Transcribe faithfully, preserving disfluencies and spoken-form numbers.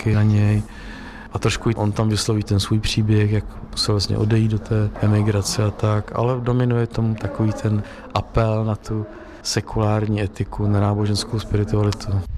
útoky na něj. A trošku on tam vysloví ten svůj příběh, jak musel vlastně odejít do té emigrace a tak, ale dominuje tomu takový ten apel na tu sekulární etiku, na náboženskou spiritualitu.